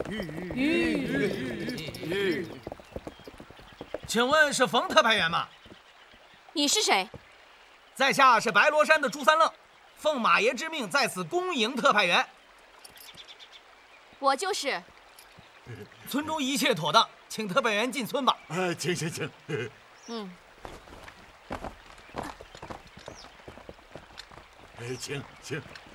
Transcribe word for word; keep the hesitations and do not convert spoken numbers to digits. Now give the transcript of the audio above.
请问是冯特派员吗？ 你是谁？ 在下是白罗山的朱三愣，奉马爷之命在此恭迎特派员。 我就是。 村中一切妥当，请特派员进村吧。 哎，请请请。 嗯。 哎，请请。